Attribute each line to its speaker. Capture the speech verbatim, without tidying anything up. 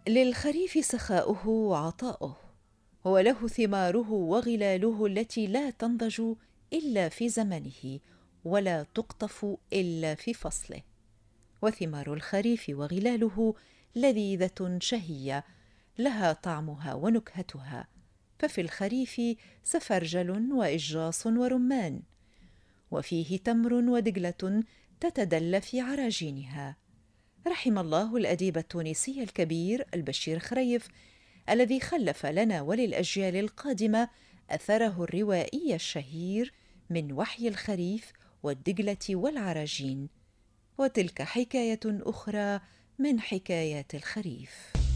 Speaker 1: للخريف سخاؤه وعطاؤه، وله ثماره وغلاله التي لا تنضج إلا في زمنه، ولا تقطف إلا في فصله. وثمار الخريف وغلاله لذيذة شهية، لها طعمها ونكهتها. ففي الخريف سفرجل وإجاص ورمان، وفيه تمر ودجلة تتدلى في عراجينها. رحم الله الأديب التونسي الكبير البشير خريف، الذي خلف لنا وللأجيال القادمة أثره الروائي الشهير من وحي الخريف والدجلة والعراجين. وتلك حكاية أخرى من حكايات الخريف.